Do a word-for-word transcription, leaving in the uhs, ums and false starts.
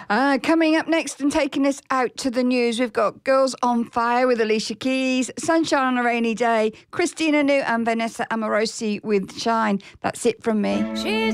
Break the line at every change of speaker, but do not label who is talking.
Uh, coming up next and taking us out to the news, we've got Girls on Fire with Alicia Keys, Sunshine on a Rainy Day, Christina New and Vanessa Amorosi with Shine. That's it from me. She's